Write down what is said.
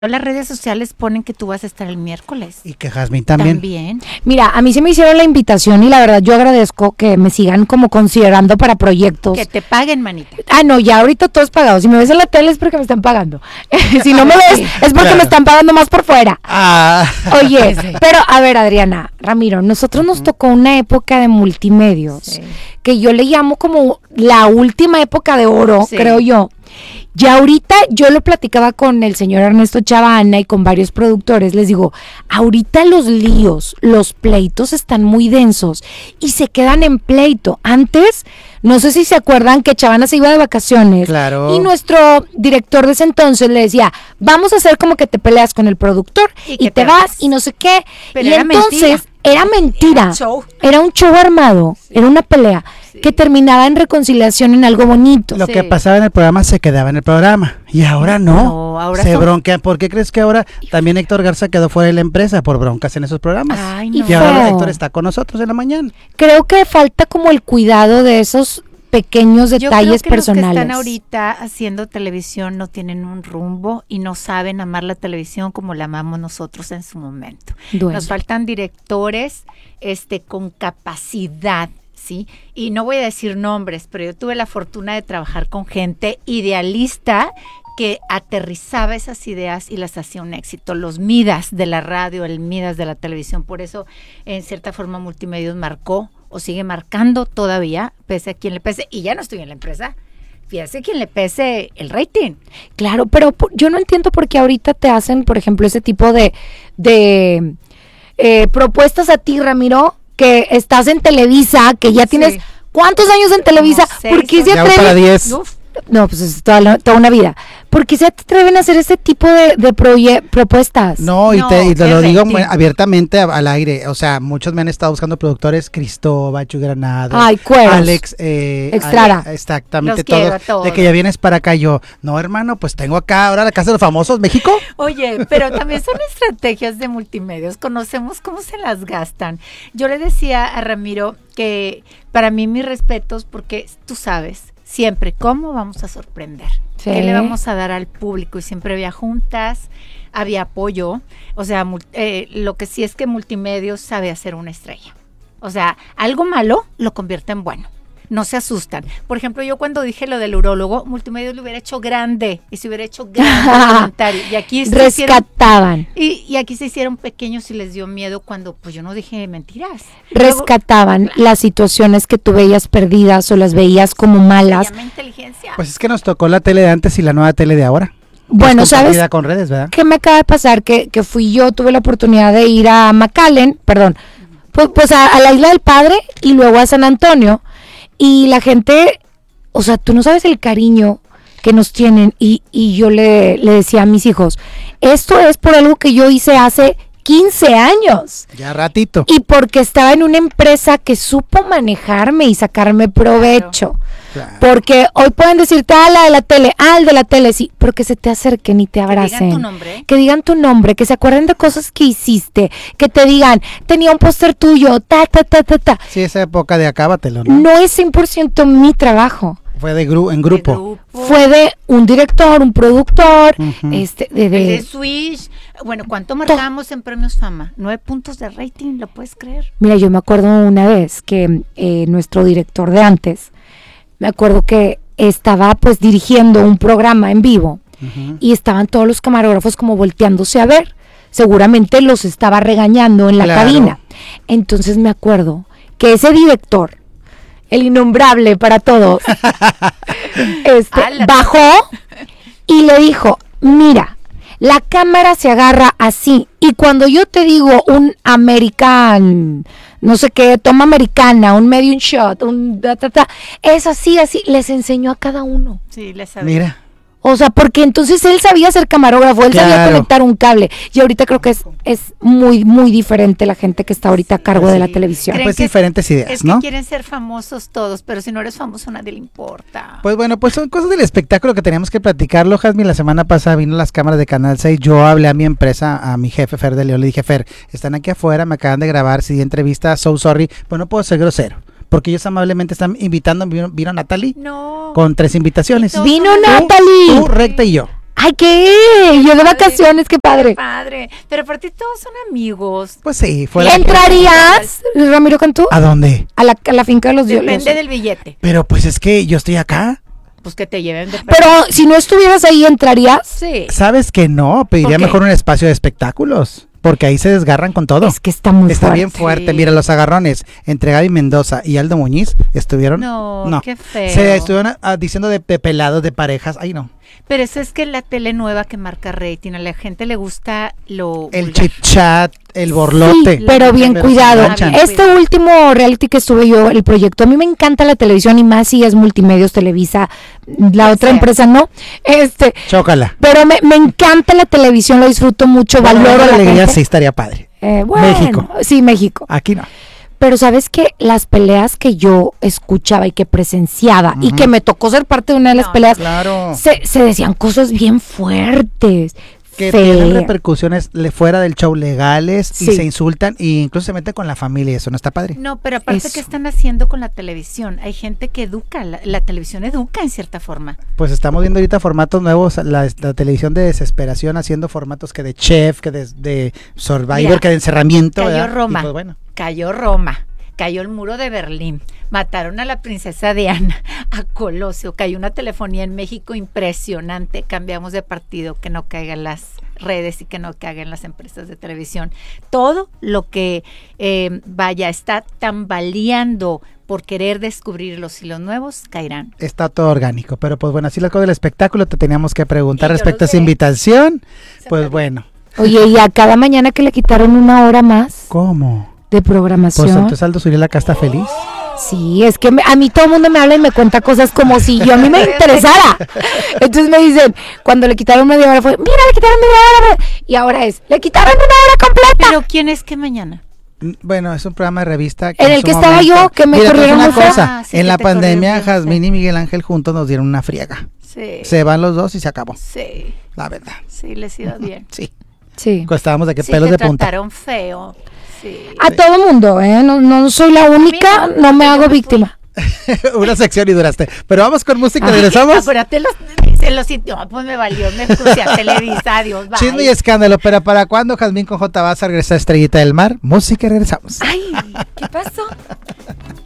Las redes sociales ponen que tú vas a estar el miércoles. Y que Jazmín también. Mira, a mí se me hicieron la invitación y la verdad yo agradezco que me sigan como considerando para proyectos. Que te paguen, manita. Ah, no, ya ahorita todo es pagado. Si me ves en la tele es porque me están pagando. Si no me ves es porque me están pagando más por fuera. Oye, pero a ver, Adriana, Ramiro, nosotros nos tocó una época de multimedios que yo le llamo como la última época de oro, creo yo. Y ahorita yo lo platicaba con el señor Ernesto Chavana y con varios productores, les digo, ahorita los líos, los pleitos están muy densos y se quedan en pleito. Antes, no sé si se acuerdan que Chavana se iba de vacaciones y nuestro director de ese entonces le decía, vamos a hacer como que te peleas con el productor y te vas y no sé qué. Pero y entonces era mentira, era un show armado, era una pelea que terminaba en reconciliación en algo bonito. Lo que pasaba en el programa se quedaba en el programa y ahora no, ahora se bronquean. ¿Por qué crees que ahora también Héctor Garza quedó fuera de la empresa por broncas en esos programas? Y ahora Héctor está con nosotros en la mañana. Creo que falta como el cuidado de esos pequeños detalles personales. Los que están ahorita haciendo televisión no tienen un rumbo y no saben amar la televisión como la amamos nosotros en su momento. Nos faltan directores con capacidad, ¿sí? Y no voy a decir nombres, pero yo tuve la fortuna de trabajar con gente idealista que aterrizaba esas ideas y las hacía un éxito. Los Midas de la radio, el Midas de la televisión, por eso en cierta forma Multimedios marcó o sigue marcando todavía, pese a quien le pese, y ya no estoy en la empresa, fíjate a quien le pese el rating. Claro, pero yo no entiendo por qué ahorita te hacen, por ejemplo, ese tipo de propuestas a ti, Ramiro, que estás en Televisa, que ya tienes ¿cuántos años en Televisa? ¿Por qué se atreven? Para 10. No, pues es toda una vida. ¿Por qué se atreven a hacer este tipo de propuestas? No, y te lo digo abiertamente al aire. O sea, muchos me han estado buscando productores, Cristóbal, Chu Granado, Alex, Extrada. Exactamente, todos. De que ya vienes para acá. Yo, no, hermano, pues tengo acá ahora la Casa de los Famosos, México. Oye, pero también son estrategias de multimedios. Conocemos cómo se las gastan. Yo le decía a Ramiro que para mí mis respetos, porque tú sabes siempre cómo vamos a sorprender, qué le vamos a dar al público, y siempre había juntas, había apoyo, o sea, lo que sí es que Multimedios sabe hacer una estrella, o sea, algo malo lo convierte en bueno, no se asustan. Por ejemplo, yo cuando dije lo del urólogo, Multimedios lo hubiera hecho grande, y se hubiera hecho grande el comentario, y aquí rescataban. Y aquí se hicieron pequeños y les dio miedo cuando, pues yo no dije mentiras. Rescataban las situaciones que tú veías perdidas o las veías como malas. Se llama inteligencia. Pues es que nos tocó la tele de antes y la nueva tele de ahora. Bueno, ¿sabes con redes, ¿verdad? ¿Qué me acaba de pasar? Que tuve la oportunidad de ir a McAllen, pues a la Isla del Padre y luego a San Antonio. Y la gente, o sea, tú no sabes el cariño que nos tienen. Y yo le decía a mis hijos, esto es por algo que yo hice hace 15 años. Ya ratito. Y porque estaba en una empresa que supo manejarme y sacarme provecho. Claro. Porque hoy pueden decirte, la de la tele, el de la tele, sí, pero que se te acerquen y te abracen. Que digan tu nombre. Que digan tu nombre, que se acuerden de cosas que hiciste, que te digan, tenía un póster tuyo, ta. Sí, esa época de acábatelo, ¿no? No es 100% mi trabajo. Fue en grupo. Fue de un director, un productor, de Swish. Bueno, ¿cuánto marcamos en Premios Fama? 9 puntos de rating, ¿lo puedes creer? Mira, yo me acuerdo una vez que nuestro director de antes, me acuerdo que estaba pues dirigiendo un programa en vivo y estaban todos los camarógrafos como volteándose a ver. Seguramente los estaba regañando en la cabina. Entonces me acuerdo que ese director, el innombrable para todos, bajó y le dijo, mira, la cámara se agarra así, y cuando yo te digo un American, no sé qué, toma americana, un medium shot, es así, les enseñó a cada uno. Sí, les sabía. Mira. O sea, porque entonces él sabía ser camarógrafo, él sabía conectar un cable. Y ahorita creo que es muy, muy diferente la gente que está ahorita a cargo de la televisión. Pues diferentes ideas, ¿no? Es que quieren ser famosos todos, pero si no eres famoso a nadie le importa. Pues bueno, pues son cosas del espectáculo que teníamos que platicarlo. Jazmín, la semana pasada vino a las cámaras de Canal 6, yo hablé a mi empresa, a mi jefe Fer de León, le dije, Fer, están aquí afuera, me acaban de grabar, si entrevista, so sorry, pues no puedo ser grosero. Porque ellos amablemente están invitando, vino Natalie. No. Con 3 invitaciones. Vino Natalie. Tú, Recta y yo. ¡Ay, qué! Yo de vacaciones, qué padre. Qué padre. Pero por ti todos son amigos. Pues sí. ¿Entrarías, Ramiro Cantú? ¿A dónde? A la finca de los Depende del billete. Pero pues es que yo estoy acá. Pues que te lleven de... Pero si no estuvieras ahí, ¿entrarías? Sí. ¿Sabes que no? Pediría mejor un espacio de espectáculos. Porque ahí se desgarran con todo. Es que está muy fuerte. Está bien fuerte. Sí. Mira, los agarrones entre Gaby Mendoza y Aldo Muñiz estuvieron... No, qué feo. Se estuvieron diciendo de pelados, de parejas. Ay, no. Pero eso es que la tele nueva que marca rating, a la gente le gusta el chit chat, el borlote. Sí, pero bien cuidado. Este último reality que estuve yo, el proyecto, a mí me encanta la televisión y más si es Multimedios, Televisa, la otra empresa no. Chócala. Pero me encanta la televisión, lo disfruto mucho, valoro la alegría, sí estaría padre. Bueno, México. Sí, México. Aquí no. Pero ¿sabes qué? Las peleas que yo escuchaba y que presenciaba y que me tocó ser parte de una de las peleas, claro. se decían cosas bien fuertes. Que tienen repercusiones fuera del show legales y se insultan e incluso se meten con la familia y eso no está padre. No, pero aparte, ¿qué están haciendo con la televisión? Hay gente que educa, la televisión educa en cierta forma. Pues estamos viendo ahorita formatos nuevos, la televisión de desesperación haciendo formatos que de chef, que de Survivor, mira, que de encerramiento. Cayó Roma, pues cayó Roma. Cayó el muro de Berlín, mataron a la princesa Diana, a Colosio, cayó una telefonía en México impresionante, cambiamos de partido, que no caigan las redes y que no caigan las empresas de televisión. Todo lo que está tambaleando por querer descubrir los hilos nuevos, caerán. Está todo orgánico, pero pues bueno, así la cosa del espectáculo, te teníamos que preguntar respecto a esa invitación, pues bueno. Oye, y a cada mañana que le quitaron 1 hora más. ¿Cómo? De programación. Pues entonces Aldo Zuriel acá está feliz. Sí, es que a mí todo el mundo me habla y me cuenta cosas como si yo a mí me interesara. Entonces me dicen, cuando le quitaron media hora fue, mira, le quitaron media hora. Y ahora le quitaron 1 hora completa. ¿Pero quién es que mañana? Bueno, es un programa de revista. En el que estaba yo, que me corrieron una cosa. En la pandemia, Jazmín y Miguel Ángel juntos nos dieron una friega. Sí. Se van los dos y se acabó. Sí. La verdad. Sí, les iba bien. Sí. Estábamos de que pelos de punta. Trataron feo. Sí. A todo mundo, no soy la única, no me hago víctima. Una sección y duraste. Pero vamos con música, regresamos. Acuérdate, los sitios, pues me valió, me puse a Televisa, adiós, bye. Chisme y escándalo, pero ¿para cuándo Jazmín con J vas a regresar a Estrellita del Mar? Música y regresamos. Ay, ¿qué pasó?